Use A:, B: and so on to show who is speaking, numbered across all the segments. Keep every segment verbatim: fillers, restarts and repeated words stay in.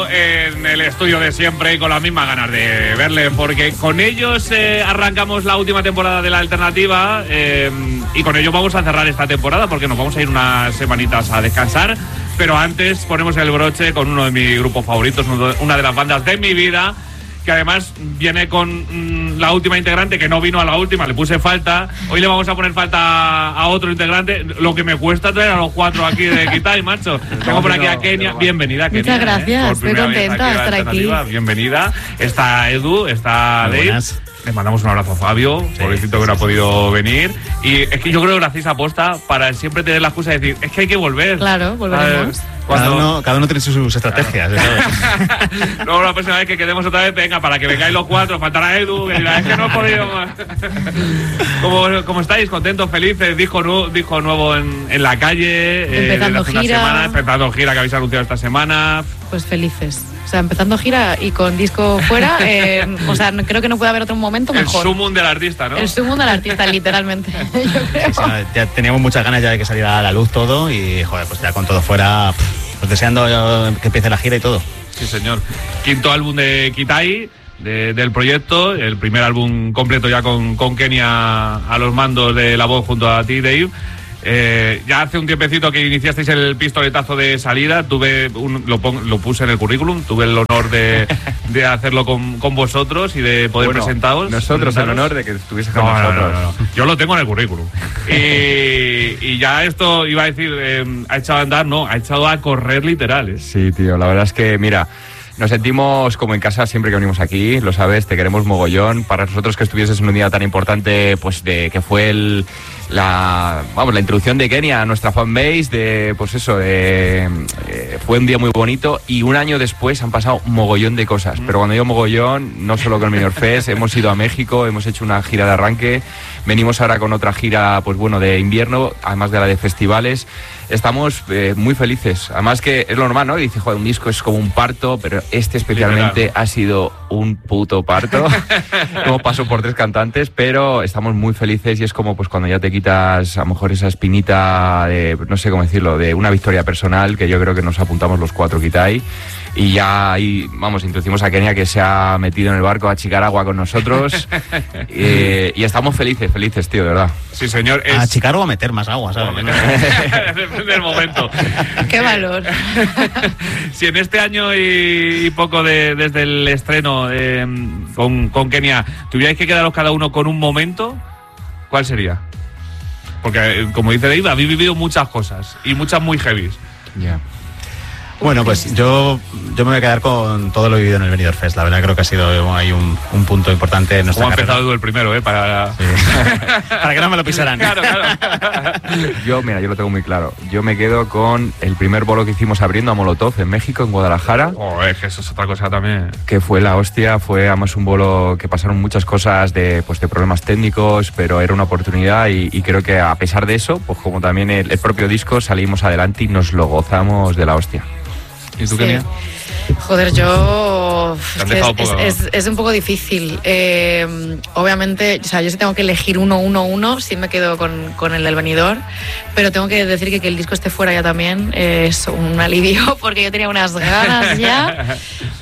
A: en el estudio de siempre y con las mismas ganas de verle, porque con ellos eh, arrancamos la última temporada de La Alternativa eh, y con ellos vamos a cerrar esta temporada porque nos vamos a ir unas semanitas a descansar, pero antes ponemos el broche con uno de mis grupos favoritos, una de las bandas de mi vida, que además viene con mmm, la última integrante, que no vino a la última, le puse falta. Hoy le vamos a poner falta a otro integrante, lo que me cuesta traer a los cuatro aquí de Kitai, macho. Tengo por aquí a Kenia. Bienvenida, Kenia.
B: Muchas gracias,
A: ¿eh?
B: estoy contenta de estar aquí.
A: Bienvenida. Está Edu, está
C: Muy
A: Dave.
C: buenas.
A: Le mandamos un abrazo a Fabio, sí, pobrecito que no ha podido venir. Y es que yo creo que lo hacéis aposta para siempre tener la excusa de decir, es que hay que volver.
B: Claro, volveremos.
C: Cuando... Cada, uno, cada uno tiene sus estrategias.
A: Claro. Luego la próxima vez que quedemos otra vez, venga, para que vengáis los cuatro, faltará Edu, que dirá, es que no he podido más. ¿Cómo, cómo estáis? ¿Contentos? ¿Felices? Disco, nu disco nuevo en, en la calle.
B: Empezando
A: eh,
B: gira.
A: Semana, empezando gira que habéis anunciado esta semana.
B: Pues felices. O sea, empezando gira y con disco fuera, eh, o sea, creo que no puede haber otro momento mejor.
A: El sumum del artista, ¿no?
B: El sumum del artista, literalmente. Yo creo.
C: O sea, ya teníamos muchas ganas ya de que saliera a la luz todo y, joder, pues ya con todo fuera, pues deseando que empiece la gira y todo.
A: Sí, señor. Quinto álbum de Kitai, de, del proyecto, el primer álbum completo ya con, con Kenia a los mandos de la voz junto a ti, Dave. Eh, ya hace un tiempecito que iniciasteis el pistoletazo de salida, tuve un, lo, pon, lo puse en el currículum, tuve el honor de, de hacerlo con, con vosotros y de poder
D: bueno,
A: presentaros.
D: Nosotros el honor de que estuviese con
A: no,
D: nosotros.
A: No, no, no. Yo lo tengo en el currículum. y, y ya esto iba a decir, eh, ha echado a andar, no, ha echado a correr literal. ¿eh?
D: Sí, tío, la verdad es que, mira, nos sentimos como en casa siempre que venimos aquí, lo sabes, te queremos mogollón. Para nosotros que estuvieses en un día tan importante, pues de que fue el, la, vamos, la introducción de Kenia a nuestra fanbase, de, pues eso, de, eh, fue un día muy bonito y un año después han pasado mogollón de cosas. Pero cuando digo mogollón, no solo con el Benidorm Fest, hemos ido a México, hemos hecho una gira de arranque, venimos ahora con otra gira, pues bueno, de invierno, además de la de festivales. Estamos eh, muy felices. Además que es lo normal, ¿no? Dice, joder, un disco es como un parto, pero este especialmente Literal. ha sido un puto parto. Hemos pasado por tres cantantes, pero estamos muy felices y es como pues cuando ya te quitas a lo mejor esa espinita de, no sé cómo decirlo, de una victoria personal, que yo creo que nos apuntamos los cuatro Kitai. Y ya ahí, vamos, introducimos a Kenia, que se ha metido en el barco a achicar agua con nosotros. eh, y estamos felices, felices, tío, de verdad.
A: Sí, señor. Es...
C: A achicar o a meter más agua, ¿sabes?
A: Depende del momento.
B: ¡Qué valor!
A: Si en este año y, y poco de, desde el estreno eh, con, con Kenia tuvierais que quedaros cada uno con un momento, ¿cuál sería? Porque, como dice Dave, habéis vivido muchas cosas y muchas muy heavies.
C: Ya. Yeah. Bueno, pues yo, yo me voy a quedar con todo lo vivido en el Benidorm Fest. La verdad creo que ha sido ahí un, un punto importante en nuestra
A: Como
C: carrera.
A: ha empezado el primero, ¿eh? Para...
C: Sí. Para que no me lo pisaran.
A: Claro, claro.
D: Yo, mira, yo lo tengo muy claro. Yo me quedo con el primer bolo que hicimos abriendo a Molotov en México, en Guadalajara.
A: Oh, es que eso es otra cosa también.
D: Que fue la hostia, fue además un bolo que pasaron muchas cosas de, pues, de problemas técnicos, pero era una oportunidad y, y creo que a pesar de eso, pues como también el, el propio disco, salimos adelante y nos lo gozamos de la hostia.
A: ¿Y tú,
B: sí.
A: Kenia?
B: Joder, yo... Es, que es,
A: poco,
B: es, es, es un poco difícil. Eh, obviamente, o sea, yo si tengo que elegir uno, uno, uno, sí me quedo con, con el del Benidorm, pero tengo que decir que que el disco esté fuera ya también eh, es un alivio, porque yo tenía unas ganas ya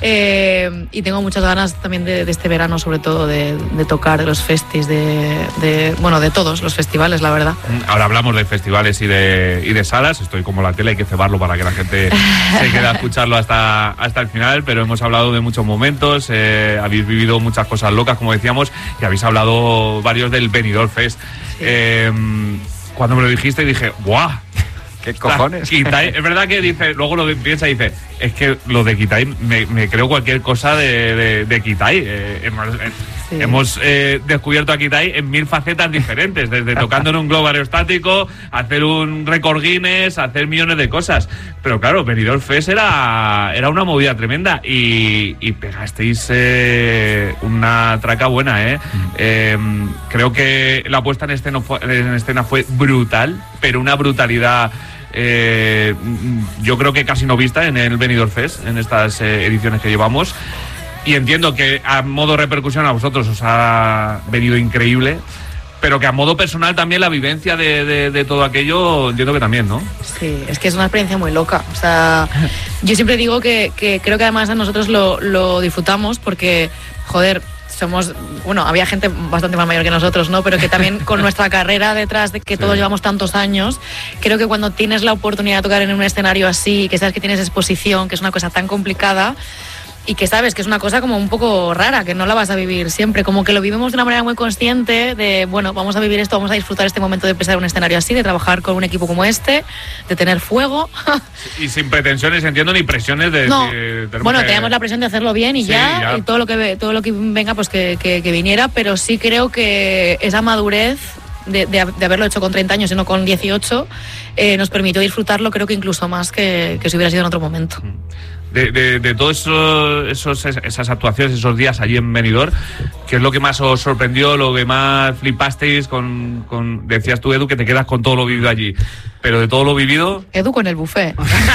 B: eh, y tengo muchas ganas también de, de este verano, sobre todo, de, de tocar, de los festis, de, de, bueno, de todos los festivales, la verdad.
A: Ahora hablamos de festivales y de, y de salas, estoy como la tele, hay que cebarlo para que la gente se quede a escucharlo hasta, hasta el final, pero hemos hablado de muchos momentos, eh, habéis vivido muchas cosas locas, como decíamos, y habéis hablado varios del Benidorm Fest. Sí. Eh, cuando me lo dijiste dije, ¡guau!
D: ¿Qué cojones?
A: Kitai, es verdad que dice, luego lo piensa y dice, es que lo de Kitai, me, me creo cualquier cosa de, de, de Kitai. Eh, hemos eh, sí. hemos eh, descubierto a Kitai en mil facetas diferentes, desde tocando en un globo aerostático, hacer un récord Guinness, hacer millones de cosas. Pero claro, Benidorm Fest era, era una movida tremenda y, y pegasteis eh, una traca buena, ¿eh? Mm. eh. Creo que la puesta en escena, fue, en escena fue brutal, pero una brutalidad... Eh, yo creo que casi no vista en el Benidorm Fest, en estas eh, ediciones que llevamos, y entiendo que a modo repercusión a vosotros os ha venido increíble, pero que a modo personal también la vivencia de, de, de todo aquello, entiendo que también, ¿no?
B: Sí, es que es una experiencia muy loca. O sea, yo siempre digo que, que creo que además nosotros lo, lo disfrutamos porque, joder, somos, bueno, había gente bastante más mayor que nosotros, ¿no? Pero que también con nuestra carrera detrás, de que sí. todos llevamos tantos años, creo que cuando tienes la oportunidad de tocar en un escenario así, que sabes que tienes exposición, que es una cosa tan complicada, y que sabes que es una cosa como un poco rara, que no la vas a vivir siempre, como que lo vivimos de una manera muy consciente de, bueno, vamos a vivir esto, vamos a disfrutar este momento de pisar un escenario así, de trabajar con un equipo como este, de tener fuego.
A: Y sin pretensiones, entiendo, ni presiones de...
B: No,
A: de, de
B: bueno,
A: que...
B: teníamos la presión de hacerlo bien y
A: sí,
B: ya,
A: ya,
B: y todo lo que todo lo que venga, pues que, que, que viniera, pero sí creo que esa madurez de, de, de haberlo hecho con treinta años y no con dieciocho, eh, nos permitió disfrutarlo, creo que incluso más que, que si hubiera sido en otro momento.
A: De, de, de todas eso, esos, esas actuaciones, esos días allí en Benidorm, ¿qué es lo que más os sorprendió, lo que más flipasteis con, con... Decías tú, Edu, que te quedas con todo lo vivido allí, pero de todo lo vivido...
B: Edu con el buffet.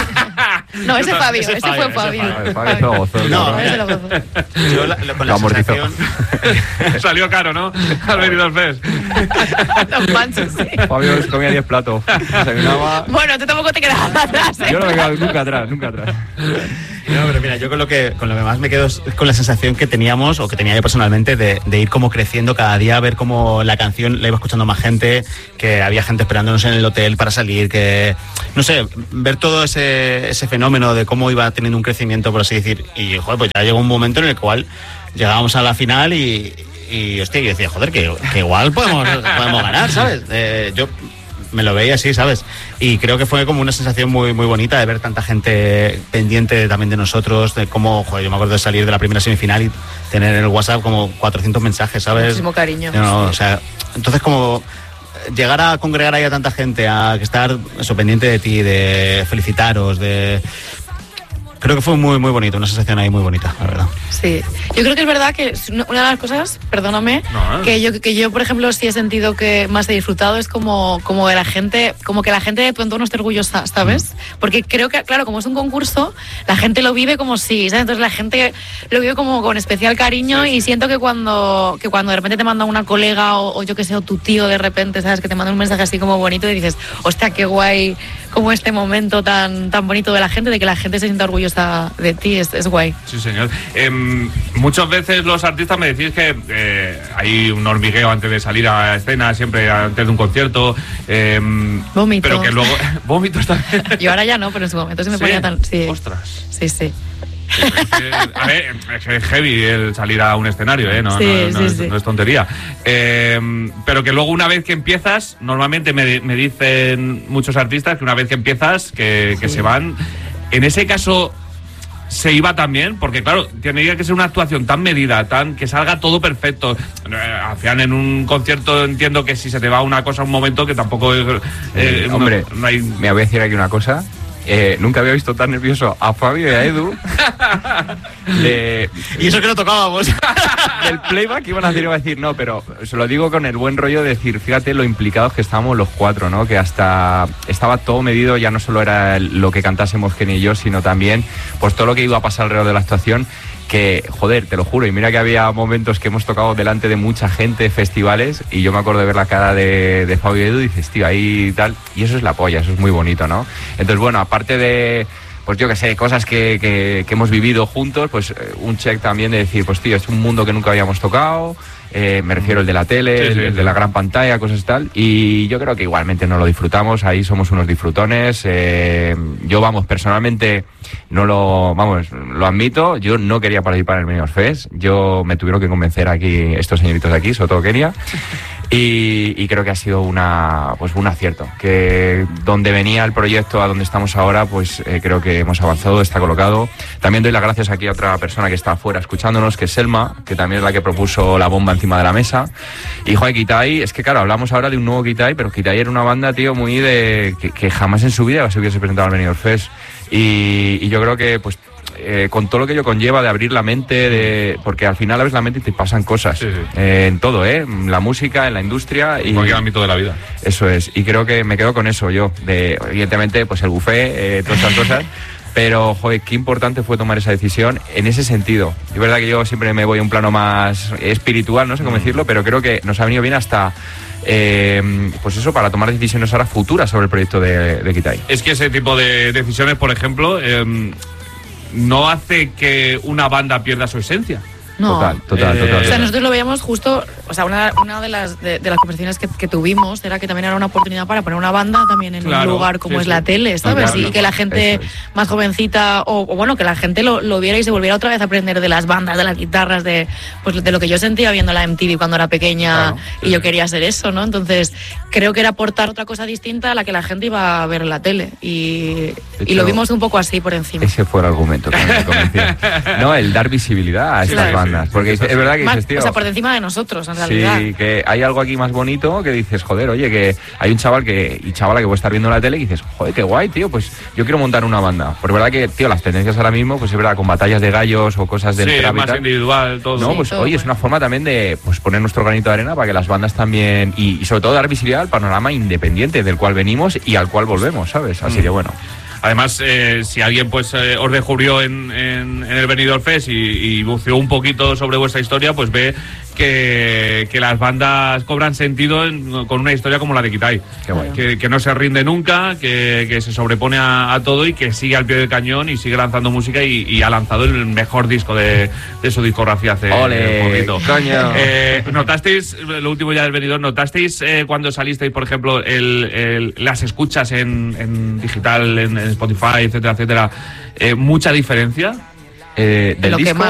B: No, ese Fabio, ese, ese fue Fabio.
D: Fabio, Fabio se lo gozó.
C: No,
B: ese lo gozó.
C: Yo la, lo, con la sensación...
A: Salió caro, ¿no? Al Benidorm Fest.
B: Los panchos, sí.
D: Fabio comía diez platos. Desayunaba...
B: Bueno, tú tampoco te quedabas atrás, ¿eh?
D: Yo no me quedaba nunca atrás, nunca atrás.
C: No, pero mira, yo con lo que con lo que más me quedo es con la sensación que teníamos, o que tenía yo personalmente, de, de ir como creciendo cada día, ver cómo la canción la iba escuchando más gente, que había gente esperándonos en el hotel para salir, que, no sé, ver todo ese, ese fenómeno de cómo iba teniendo un crecimiento, por así decir, y joder, pues ya llegó un momento en el cual llegábamos a la final y, y hostia, yo decía, joder, que, que igual podemos, podemos ganar, ¿sabes? Eh, yo me lo veía así, ¿sabes? Y creo que fue como una sensación muy muy bonita de ver tanta gente pendiente también de nosotros, de cómo, joder, yo me acuerdo de salir de la primera semifinal y tener en el WhatsApp como cuatrocientos mensajes, ¿sabes?
B: Muchísimo cariño.
C: No, o sea, entonces como llegar a congregar ahí a tanta gente, a estar eso, pendiente de ti, de felicitaros, de... Creo que fue muy muy bonito, una sensación ahí muy bonita, la verdad.
B: Sí, yo creo que es verdad que una de las cosas, perdóname,
A: no, ¿eh?
B: que yo que yo por ejemplo sí he sentido que más he disfrutado es como como de la gente, como que la gente de tu entorno esté orgullosa, ¿sabes? Porque creo que claro, como es un concurso, la gente lo vive como si, ¿sabes? Entonces la gente lo vive como con especial cariño, sí, sí. Y siento que cuando que cuando de repente te manda una colega o, o yo que sé, o tu tío de repente, ¿sabes? Que te manda un mensaje así como bonito y dices, hostia, qué guay, como este momento tan tan bonito de la gente, de que la gente se sienta orgullosa de ti, es, es guay.
A: Sí, señor. Eh, muchas veces los artistas me decís que eh, hay un hormigueo antes de salir a escena, siempre antes de un concierto. Eh,
B: Vómito.
A: Pero que luego... Vómitos también.
B: Yo ahora ya no, pero en su momento se me
A: ¿Sí?
B: ponía tan... Sí.
A: Ostras.
B: Sí, sí.
A: A ver, es heavy el salir a un escenario, ¿eh? No,
B: sí,
A: no, no,
B: sí,
A: es,
B: sí.
A: no es tontería. Eh, pero que luego una vez que empiezas, normalmente me, me dicen muchos artistas que una vez que empiezas, que, que
B: sí.
A: se van. En ese caso... se iba también, porque claro, tiene que ser una actuación tan medida, tan que salga todo perfecto. Al final en un concierto entiendo que si se te va una cosa un momento que tampoco es...
D: Eh,
A: no,
D: hombre,
A: no hay...
D: me voy a decir aquí una cosa. Eh, nunca había visto tan nervioso a Fabio y a Edu de,
C: y eso que no tocábamos
D: del playback. Iban a decir, iba a decir no, pero se lo digo con el buen rollo de decir, fíjate lo implicados que estábamos los cuatro, ¿no? Que hasta estaba todo medido, ya no solo era lo que cantásemos Kenny y yo, sino también pues todo lo que iba a pasar alrededor de la actuación. Que, joder, te lo juro, y mira que había momentos que hemos tocado delante de mucha gente, festivales, y yo me acuerdo de ver la cara de, de Fabio y Edu y dices, tío, ahí y tal, y eso es la polla, eso es muy bonito, ¿no? Entonces, bueno, aparte de, pues yo que sé, cosas que, que, que hemos vivido juntos, pues un check también de decir, pues tío, es un mundo que nunca habíamos tocado, eh, me refiero el de la tele, sí, sí, el, el de la gran pantalla, cosas y tal, y yo creo que igualmente nos lo disfrutamos, ahí somos unos disfrutones. Eh, yo, vamos, personalmente no lo, vamos, lo admito, yo no quería participar en el Benidorm Fest, yo me tuvieron que convencer aquí, estos señoritos de aquí, sobre todo Kenia, y, y creo que ha sido una, pues un acierto, que donde venía el proyecto a donde estamos ahora, pues eh, creo que hemos avanzado, está colocado. También doy las gracias aquí a otra persona que está afuera escuchándonos, que es Selma, que también es la que propuso la bomba encima de la mesa. Y joder, Kitai, es que claro, hablamos ahora de un nuevo Kitai, pero Kitai era una banda, tío, muy de... que, que jamás en su vida se hubiese presentado al Benidorm Fest. Y, y yo creo que, pues, eh, con todo lo que ello conlleva de abrir la mente, de porque al final abres la mente y te pasan cosas. Sí, sí. Eh, en todo, ¿eh? En la música, en la industria. Y
A: en cualquier ámbito de la vida.
D: Eso es. Y creo que me quedo con eso yo. De, evidentemente, pues el buffet, eh, todas esas cosas. Pero, joder, qué importante fue tomar esa decisión en ese sentido. Es verdad que yo siempre me voy a un plano más espiritual, no sé cómo mm. decirlo, pero creo que nos ha venido bien hasta... Eh, pues eso, para tomar decisiones ahora futuras sobre el proyecto de, de Kitai.
A: Es que ese tipo de decisiones, por ejemplo, eh, no hace que una banda pierda su esencia.
B: No.
D: Total, total,
A: eh,
D: total.
B: O sea, nosotros lo veíamos justo, o sea, una, una de, las, de, de las conversaciones que, que tuvimos era que también era una oportunidad para poner una banda también en
A: claro,
B: un lugar como
A: sí,
B: es
A: sí.
B: la tele, ¿sabes?
A: Claro,
B: y que la gente
D: es.
B: más jovencita, o, o bueno, que la gente lo, lo viera y se volviera otra vez a aprender de las bandas, de las guitarras, de pues de lo que yo sentía viendo la M T V cuando era pequeña, claro, y sí. yo quería hacer eso, ¿no? Entonces, creo que era aportar otra cosa distinta a la que la gente iba a ver en la tele. Y, hecho, y lo vimos un poco así por encima.
D: Ese fue el argumento que me convenció. No, el dar visibilidad a estas
B: claro,
D: bandas. Porque es verdad que
B: más,
D: dices, tío,
B: o sea, por encima de nosotros, en realidad.
D: Sí, que hay algo aquí más bonito que dices, joder, oye, que hay un chaval que y chavala que puede estar viendo la tele y dices, joder, qué guay, tío, pues yo quiero montar una banda. Por verdad que, tío, las tendencias ahora mismo, pues es verdad, con batallas de gallos o cosas del
A: sí,
D: trap y
A: más
D: tal,
A: individual, todo.
D: No,
B: sí,
D: pues
B: todo
D: oye,
B: bueno.
D: es una forma también de pues poner nuestro granito de arena para que las bandas también, y, y sobre todo dar visibilidad al panorama independiente del cual venimos y al cual volvemos, ¿sabes? Así mm. que bueno.
A: Además, eh, si alguien pues eh, os descubrió en, en, en el Benidorm Fest y, y buceó un poquito sobre vuestra historia, pues ve que, que las bandas cobran sentido en, con una historia como la de Kitai.
D: Qué bueno.
A: que, que no se rinde nunca, que, que se sobrepone a, a todo y que sigue al pie del cañón y sigue lanzando música y, y ha lanzado el mejor disco de, de su discografía hace
D: ¡Ole,
A: poquito.
D: coño!
A: Eh, ¿Notasteis, lo último ya del Benidorm, notasteis eh, cuando salisteis, por ejemplo, el, el, las escuchas en, en digital, en, en Spotify, etcétera, etcétera, eh, mucha diferencia?
D: Eh, ¿Del
B: lo
D: disco?
B: Que más,